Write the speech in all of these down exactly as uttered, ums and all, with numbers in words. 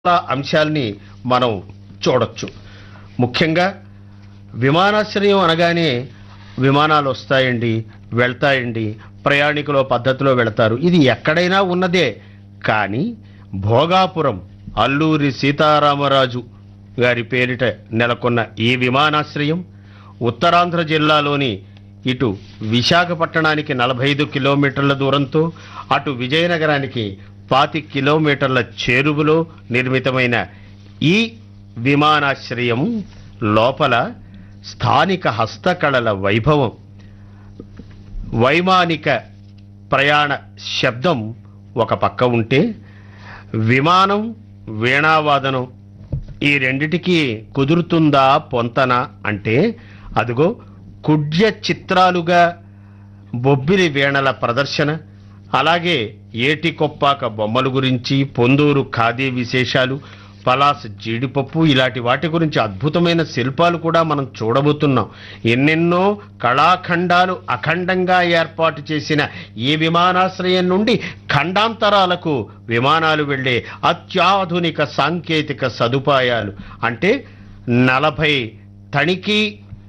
అంశాల్ని మనం చూడొచ్చు. ముఖ్యంగా విమానాశ్రయం అనగానే విమానాలు వస్తాయండి, వెళ్తాయండి, ప్రయాణికుల పద్ధతిలో వెళతారు. ఇది ఎక్కడైనా ఉన్నదే. కానీ భోగాపురం అల్లూరి సీతారామరాజు గారి పేరిట నెలకొన్న ఈ విమానాశ్రయం ఉత్తరాంధ్ర జిల్లాలోని ఇటు విశాఖపట్టణానికి నలభై ఐదు కిలోమీటర్ల దూరంతో, అటు విజయనగరానికి పాతి కిలోమీటర్ల చేరువలో నిర్మితమైన ఈ విమానాశ్రయం లోపల స్థానిక హస్తకళల వైభవం, వైమానిక ప్రయాణ శబ్దం ఒక పక్క ఉంటే, విమానం వీణావాదనం ఈ రెండిటికి కుదురుతుందా పొంతన అంటే అదిగో కుడ్య చిత్రాలుగా బొబ్బిలి వీణల ప్రదర్శన, అలాగే ఏటికొప్పాక బొమ్మల గురించి, పొందూరు ఖాదీ విశేషాలు, పలాస్ జీడిపప్పు ఇలాంటి వాటి గురించి అద్భుతమైన శిల్పాలు కూడా మనం చూడబోతున్నాం. ఎన్నెన్నో కళాఖండాలు అఖండంగా ఏర్పాటు చేసిన ఈ విమానాశ్రయం నుండి ఖండాంతరాలకు విమానాలు వెళ్ళే అత్యాధునిక సాంకేతిక సదుపాయాలు అంటే నలభై తనిఖీ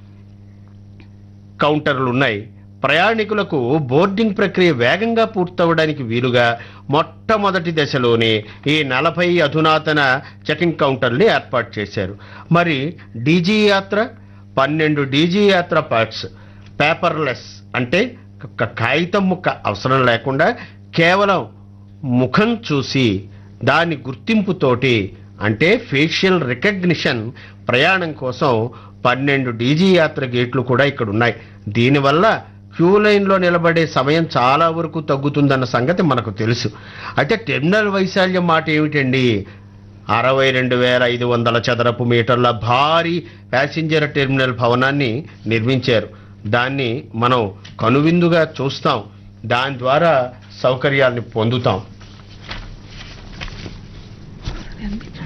కౌంటర్లు ఉన్నాయి. ప్రయాణికులకు బోర్డింగ్ ప్రక్రియ వేగంగా పూర్తవడానికి వీలుగా మొట్టమొదటి దశలోనే ఈ నలభై అధునాతన చెకింగ్ కౌంటర్లు ఏర్పాటు చేశారు. మరి డీజీ యాత్ర పన్నెండు డీజీ యాత్ర పార్ట్స్ పేపర్లెస్ అంటే కాగితం ముక్క అవసరం లేకుండా కేవలం ముఖం చూసి దాని గుర్తింపుతోటి అంటే ఫేషియల్ రికగ్నిషన్ ప్రయాణం కోసం పన్నెండు డీజీ యాత్ర గేట్లు కూడా ఇక్కడ ఉన్నాయి. దీనివల్ల క్యూ లైన్లో నిలబడే సమయం చాలా వరకు తగ్గుతుందన్న సంగతి మనకు తెలుసు. అయితే టెర్మినల్ వైశాల్యం మాట ఏమిటండి? అరవై రెండు వేల ఐదు వందల చదరపు మీటర్ల భారీ ప్యాసింజర్ టెర్మినల్ భవనాన్ని నిర్మించారు. దాన్ని మనం కనువిందుగా చూస్తాం, దాని ద్వారా సౌకర్యాన్ని పొందుతాం.